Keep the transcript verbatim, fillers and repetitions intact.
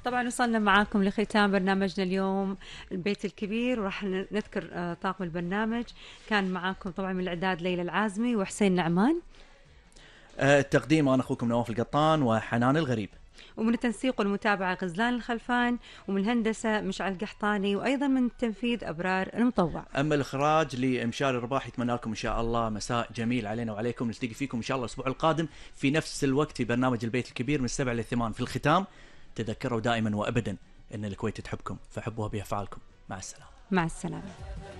طبعا وصلنا معاكم لختام برنامجنا اليوم البيت الكبير، وراح نذكر طاقم البرنامج. كان معاكم طبعا من الإعداد ليلى العازمي وحسين نعمان، التقديم أنا أخوكم نواف القطان وحنان الغريب، ومن التنسيق والمتابعة غزلان الخلفان، ومن الهندسة مشعل قحطاني، وأيضا من التنفيذ أبرار المطوع. أما الإخراج لإمشار الرباح. يتمنى لكم إن شاء الله مساء جميل علينا وعليكم. نلتقي فيكم إن شاء الله الأسبوع القادم في نفس الوقت في برنامج البيت الكبير من السبع للثمان. في الختام تذكروا دائما وأبدا أن الكويت تحبكم، فحبوها بأفعالكم. مع السلامة. مع السلامة.